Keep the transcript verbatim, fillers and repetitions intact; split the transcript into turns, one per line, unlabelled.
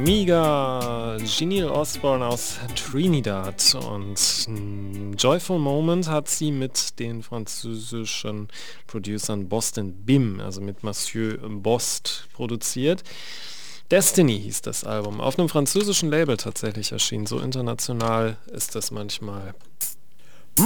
Amiga, Jeannie Osborne aus Trinidad und mm, Joyful Moment hat sie mit den französischen Producern Bost und Bim, also mit Monsieur Bost, produziert. Destiny hieß das Album, auf einem französischen Label tatsächlich erschienen, so international ist das manchmal.